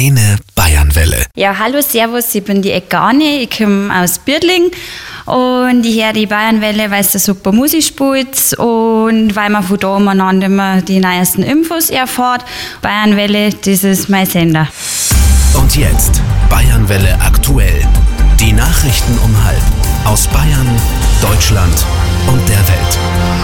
Deine Bayernwelle. Ja, hallo, servus, ich bin die Egane, ich komme aus Birdling und ich höre die Bayernwelle, weil es da super Musik spielt und weil man von da umeinander immer die neuesten Infos erfährt. Bayernwelle, das ist mein Sender. Und jetzt Bayernwelle aktuell. Die Nachrichten um 12:30 aus Bayern, Deutschland und der Welt.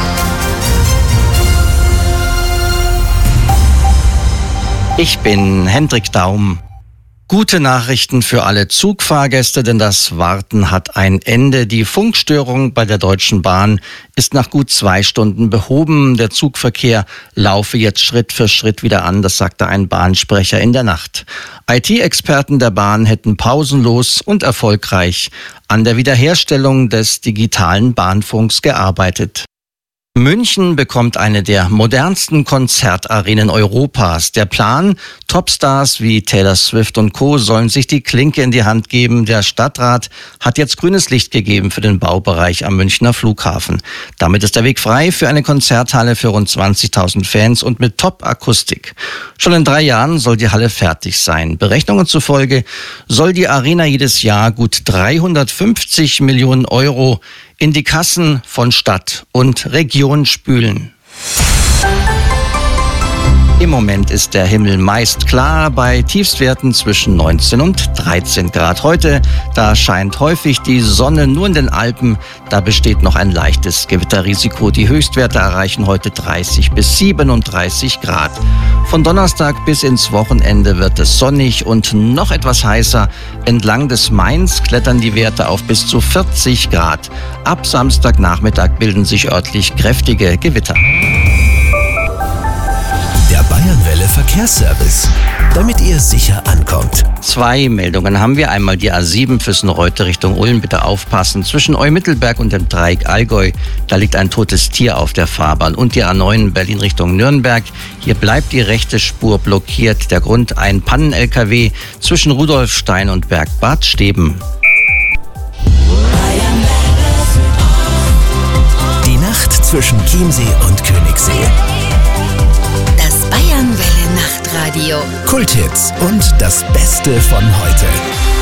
Ich bin Hendrik Daum. Gute Nachrichten für alle Zugfahrgäste, denn das Warten hat ein Ende. Die Funkstörung bei der Deutschen Bahn ist nach gut 2 Stunden behoben. Der Zugverkehr laufe jetzt Schritt für Schritt wieder an, das sagte ein Bahnsprecher in der Nacht. IT-Experten der Bahn hätten pausenlos und erfolgreich an der Wiederherstellung des digitalen Bahnfunks gearbeitet. München bekommt eine der modernsten Konzertarenen Europas. Der Plan, Topstars wie Taylor Swift und Co. sollen sich die Klinke in die Hand geben. Der Stadtrat hat jetzt grünes Licht gegeben für den Baubereich am Münchner Flughafen. Damit ist der Weg frei für eine Konzerthalle für rund 20.000 Fans und mit Top-Akustik. Schon in 3 Jahren soll die Halle fertig sein. Berechnungen zufolge soll die Arena jedes Jahr gut 350 Millionen Euro in die Kassen von Stadt und Region spülen. Im Moment ist der Himmel meist klar bei Tiefstwerten zwischen 19 und 13 Grad. Heute, da scheint häufig die Sonne, nur in den Alpen, da besteht noch ein leichtes Gewitterrisiko. Die Höchstwerte erreichen heute 30 bis 37 Grad. Von Donnerstag bis ins Wochenende wird es sonnig und noch etwas heißer. Entlang des Mains klettern die Werte auf bis zu 40 Grad. Ab Samstagnachmittag bilden sich örtlich kräftige Gewitter. Der Bayernwelle Verkehrsservice, damit ihr sicher ankommt. 2 Meldungen haben wir. Einmal die A7 Füssen-Reute Richtung Ulm. Bitte aufpassen. Zwischen Eumittelberg und dem Dreieck Allgäu, da liegt ein totes Tier auf der Fahrbahn. Und die A9 Berlin Richtung Nürnberg. Hier bleibt die rechte Spur blockiert. Der Grund: ein Pannen-LKW zwischen Rudolfstein und Bergbad Steben. Die Nacht zwischen Chiemsee und Königssee. Bayernwelle Nachtradio. Kulthits und das Beste von heute.